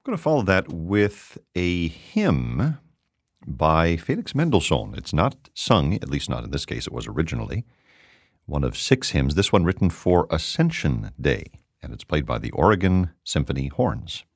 going to follow that with a hymn by Felix Mendelssohn. It's not sung, at least not in this case, it was originally. One of 6 hymns, this one written for Ascension Day, and it's played by the Oregon Symphony Horns.